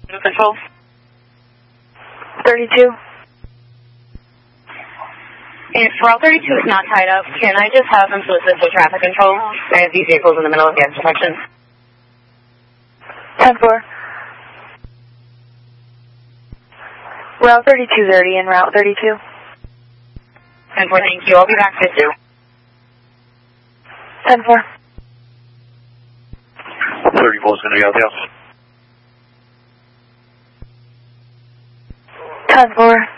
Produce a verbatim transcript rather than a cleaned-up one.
Control. thirty-two. If Route thirty-two is not tied up, can I just have them to assist with traffic control? I have these vehicles in the middle of gas detection. ten four. Route thirty-two thirty and Route thirty-two. ten four, thank you. I'll be back with you. ten four. thirty-four is going to be out there. ten four.